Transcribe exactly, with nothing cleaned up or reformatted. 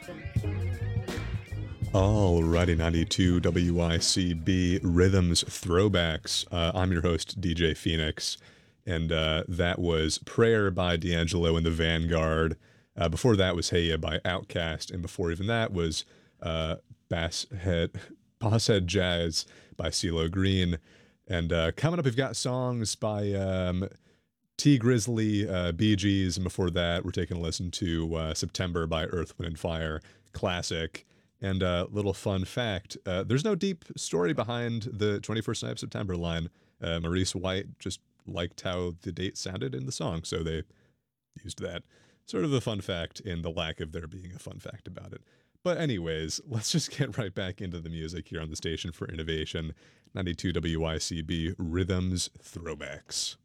Alrighty, ninety-two W I C B Rhythms Throwbacks. Uh, I'm your host, D J Phoenix, and uh, that was Prayer by D'Angelo and the Vanguard. Uh, before that was Hey Ya by Outkast, and before even that was uh, Bass Head, Boss Head Jazz by CeeLo Green. And uh, coming up, we've got songs by um, T Grizzly, uh, Bee Gees, and before that, we're taking a listen to uh, September by Earth, Wind, and Fire, classic. And a uh, little fun fact uh, there's no deep story behind the twenty-first Night of September line. Uh, Maurice White just liked how the date sounded in the song, so they used that. Sort of a fun fact in the lack of there being a fun fact about it. But, anyways, let's just get right back into the music here on the Station for Innovation, ninety-two W I C B Rhythms Throwbacks.